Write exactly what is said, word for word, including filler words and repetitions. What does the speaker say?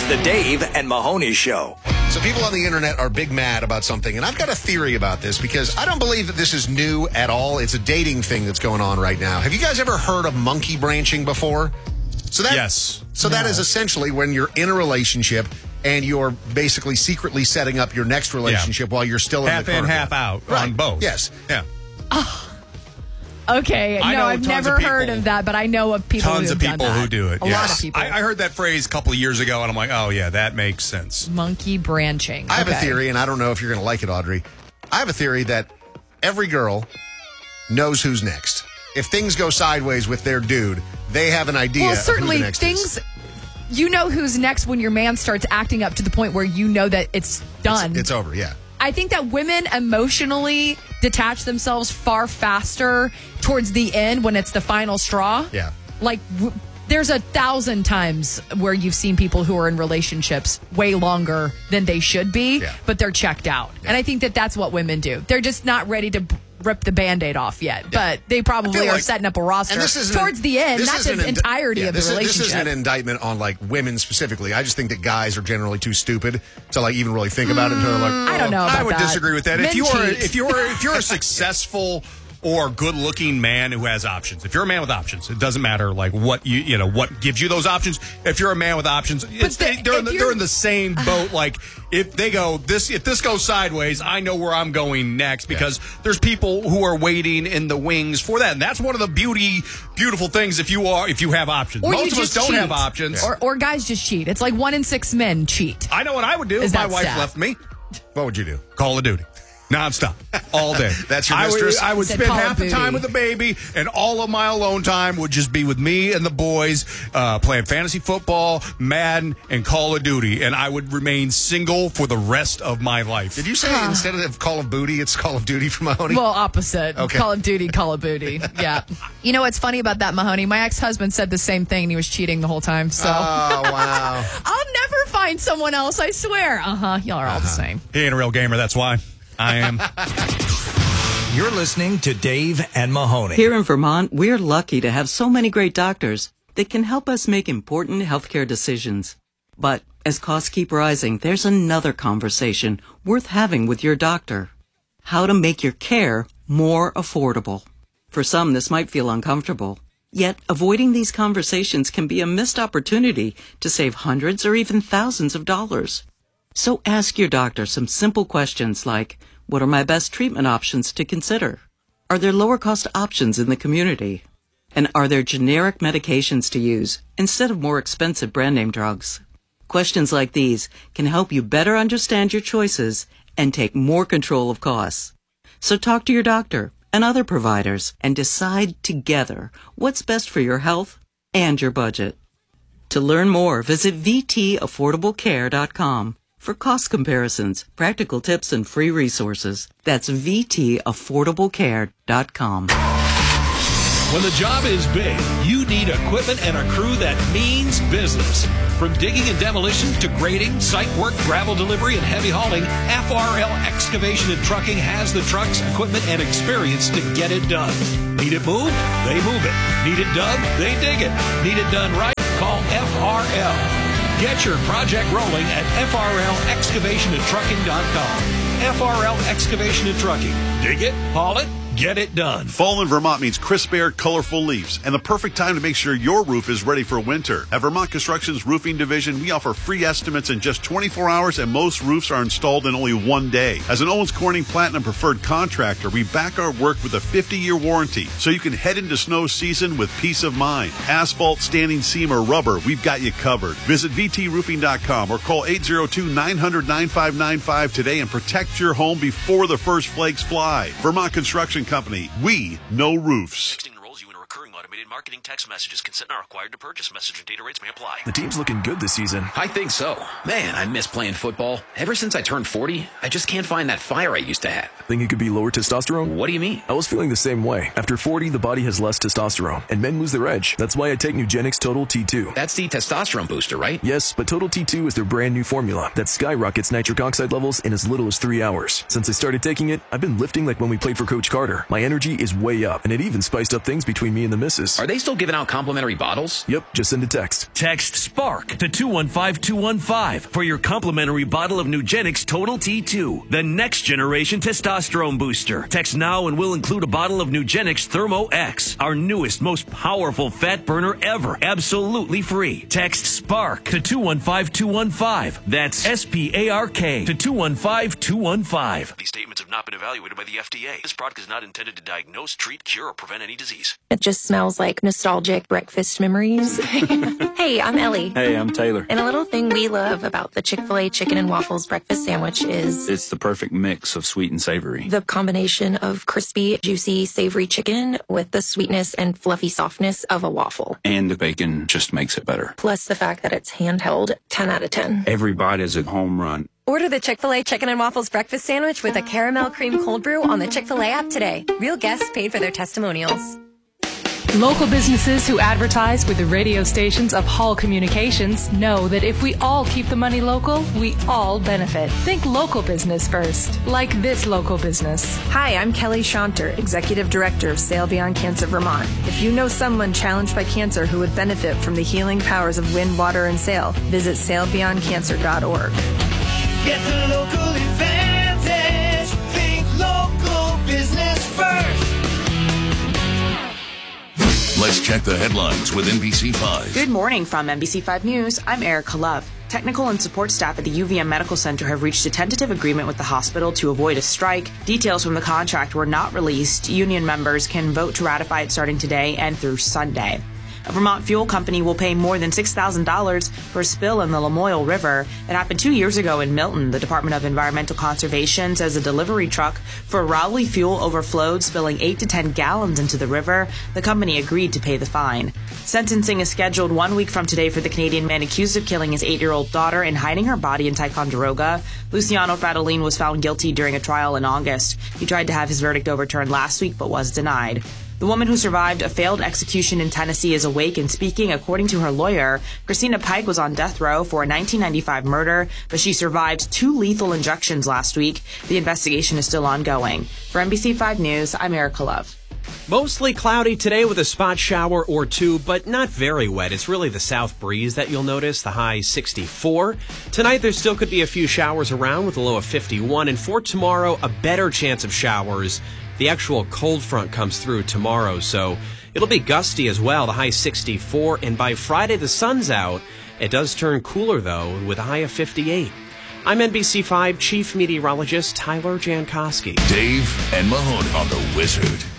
It's the Dave and Mahoney Show. So people on the internet are big mad about something, and I've got a theory about this because I don't believe that this is new at all. It's a dating thing that's going on right now. Have you guys ever heard of monkey branching before? So that, yes. So no. That is essentially when you're in a relationship and you're basically secretly setting up your next relationship yeah. while you're still in half the in, current half one. out right. on both. Yes. Yeah. Oh. Okay, I no, I've never heard of that, but I know of people tons who of have people done that. who do it. A yes. lot of people. I, I heard that phrase a couple of years ago, and I'm like, oh, yeah, that makes sense. Monkey branching. I have okay. a theory, and I don't know if you're going to like it, Audrey. I have a theory that every girl knows who's next. If things go sideways with their dude, they have an idea well, certainly of who the next things, is. You know who's next when your man starts acting up to the point where you know that it's done. It's, it's over, yeah. I think that women emotionally detach themselves far faster towards the end when it's the final straw. Yeah. Like, w- there's a thousand times where you've seen people who are in relationships way longer than they should be, yeah. but they're checked out. Yeah. And I think that that's what women do. They're just not ready to b- rip the Band-Aid off yet, yeah. but they probably are like, setting up a roster towards an, the end, not the indi- entirety yeah, of the this relationship. Is, this isn't an indictment on, like, women specifically. I just think that guys are generally too stupid to, like, even really think about it until they're like, oh. I don't know about I would that. disagree with that. Men If you are, cheat. if you are, if you're a successful or good-looking man who has options, if you're a man with options, it doesn't matter like what you you know what gives you those options. If you're a man with options, it's, the, they, they're, in the, they're in the same uh, boat. Like if they go this, if this goes sideways, I know where I'm going next because yeah. there's people who are waiting in the wings for that, and that's one of the beauty, beautiful things. If you are, if you have options, or most of us don't cheat. have options, or, or guys just cheat. It's like one in six men cheat. I know what I would do Is if my that wife stat? left me. What would you do? Call of Duty. Nonstop, all day. That's your I mistress? would, I would Said spend Call of half the Duty. time with the baby, and all of my alone time would just be with me and the boys, uh, playing fantasy football, Madden, and Call of Duty. And I would remain single for the rest of my life. Did you say huh. instead of Call of Booty, it's Call of Duty for Mahoney? Well, opposite. Okay. Call of Duty, Call of Booty. Yeah. You know what's funny about that, Mahoney? My ex-husband said the same thing, and he was cheating the whole time. So. Oh, wow. I'll never find someone else, I swear. Uh-huh. Y'all are all uh-huh. the same. He ain't a real gamer, that's why. I am. You're listening to Dave and Mahoney. Here in Vermont, we're lucky to have so many great doctors that can help us make important healthcare decisions. But as costs keep rising, there's another conversation worth having with your doctor. How to make your care more affordable. For some, this might feel uncomfortable. Yet, avoiding these conversations can be a missed opportunity to save hundreds or even thousands of dollars. So ask your doctor some simple questions like, what are my best treatment options to consider? Are there lower cost options in the community? And are there generic medications to use instead of more expensive brand name drugs? Questions like these can help you better understand your choices and take more control of costs. So talk to your doctor and other providers and decide together what's best for your health and your budget. To learn more, visit v t affordable care dot com. For cost comparisons, practical tips, and free resources. That's v t affordable care dot com. When the job is big, you need equipment and a crew that means business. From digging and demolition to grading, site work, gravel delivery, and heavy hauling, F R L Excavation and Trucking has the trucks, equipment, and experience to get it done. Need it moved? They move it. Need it dug? They dig it. Need it done right? Call F R L. Get your project rolling at F R L excavation and trucking dot com. F R L Excavation and Trucking. Dig it, haul it, get it done. Fall in Vermont means crisp air, colorful leaves, and the perfect time to make sure your roof is ready for winter. At Vermont Construction's Roofing Division, we offer free estimates in just twenty-four hours, and most roofs are installed in only one day. As an Owens Corning Platinum Preferred Contractor, we back our work with a fifty-year warranty, so you can head into snow season with peace of mind. Asphalt, standing seam, or rubber, we've got you covered. Visit v t roofing dot com or call eight zero two, nine hundred, nine five nine five today and protect your home before the first flakes fly. Vermont Construction Company, we know roofs. Texting enrolls you in a recurring automated marketing text messages. Consent not required to purchase. Message and data rates may apply. The team's looking good this season. I think so. Man, I miss playing football. Ever since I turned forty, I just can't find that fire I used to have. Think it could be lower testosterone? What do you mean? I was feeling the same way. After forty, the body has less testosterone, and men lose their edge. That's why I take Nugenix Total T two. That's the testosterone booster, right? Yes, but Total T two is their brand new formula that skyrockets nitric oxide levels in as little as three hours. Since I started taking it, I've been lifting like when we played for Coach Carter. My energy is way up, and it even spiced up things between me and the missus. basis. Are they still giving out complimentary bottles? Yep, just send a text. Text SPARK to two one five two one five for your complimentary bottle of Nugenix Total T two, the next generation testosterone booster. Text now and we'll include a bottle of Nugenix Thermo X, our newest, most powerful fat burner ever, absolutely free. Text SPARK to two one five two one five. That's S P A R K to two one five two one five. These statements have not been evaluated by the F D A. This product is not intended to diagnose, treat, cure, or prevent any disease. It just smells like nostalgic breakfast memories. Hey, I'm Ellie. Hey, I'm Taylor. And a little thing we love about the Chick-fil-A Chicken and Waffles breakfast sandwich is... it's the perfect mix of sweet and savory. The combination of crispy, juicy, savory chicken with the sweetness and fluffy softness of a waffle. And the bacon just makes it better. Plus the fact that it's handheld, ten out of ten. Every bite is a home run. Order the Chick-fil-A Chicken and Waffles breakfast sandwich with a caramel cream cold brew on the Chick-fil-A app today. Real guests paid for their testimonials. Local businesses who advertise with the radio stations of Hall Communications know that if we all keep the money local, we all benefit. Think local business first, like this local business. Hi, I'm Kelly Shaunter, Executive Director of Sail Beyond Cancer Vermont. If you know someone challenged by cancer who would benefit from the healing powers of wind, water, and sail, visit sail beyond cancer dot org. Get the local advantage. Think local business first. Let's check the headlines with N B C five. Good morning from N B C five News. I'm Erica Love. Technical and support staff at the U V M Medical Center have reached a tentative agreement with the hospital to avoid a strike. Details from the contract were not released. Union members can vote to ratify it starting today and through Sunday. A Vermont fuel company will pay more than six thousand dollars for a spill in the Lamoille River. It happened two years ago in Milton. The Department of Environmental Conservation says a delivery truck for Rowley fuel overflowed, spilling eight to ten gallons into the river. The company agreed to pay the fine. Sentencing is scheduled one week from today for the Canadian man accused of killing his eight-year-old daughter and hiding her body in Ticonderoga. Luciano Fratellin was found guilty during a trial in August. He tried to have his verdict overturned last week but was denied. The woman who survived a failed execution in Tennessee is awake and speaking, according to her lawyer. Christina Pike was on death row for a nineteen ninety-five murder, but she survived two lethal injections last week. The investigation is still ongoing. For N B C five News, I'm Erica Love. Mostly cloudy today with a spot shower or two, but not very wet. It's really the south breeze that you'll notice, the high sixty-four. Tonight there still could be a few showers around with a low of fifty-one, and for tomorrow, a better chance of showers. The actual cold front comes through tomorrow, so it'll be gusty as well, the high sixty-four, and by Friday the sun's out. It does turn cooler, though, with a high of fifty-eight. I'm N B C five Chief Meteorologist Tyler Jankowski. Dave and Mahoney on the Wizard.